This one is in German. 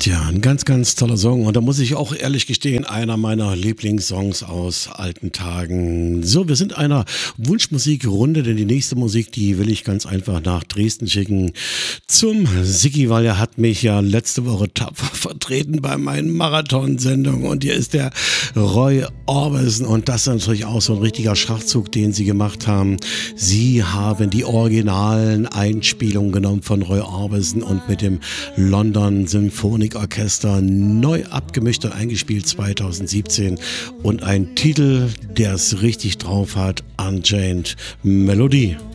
Tja, ein ganz, ganz toller Song. Und da muss ich auch ehrlich gestehen, einer meiner Lieblingssongs aus alten Tagen. So, wir sind einer Wunschmusikrunde, denn die nächste Musik, die will ich ganz einfach nach Dresden schicken zum Sigi, weil er hat mich ja letzte Woche tapfer vertreten bei meinen Marathonsendungen. Und hier ist der Roy Orbison. Und das ist natürlich auch so ein richtiger Schachzug, den sie gemacht haben. Sie haben die originalen Einspielungen genommen von Roy Orbison und mit dem London Symphonic Orchester neu abgemischt und eingespielt 2017 und ein Titel, der es richtig drauf hat, Unchained Melody.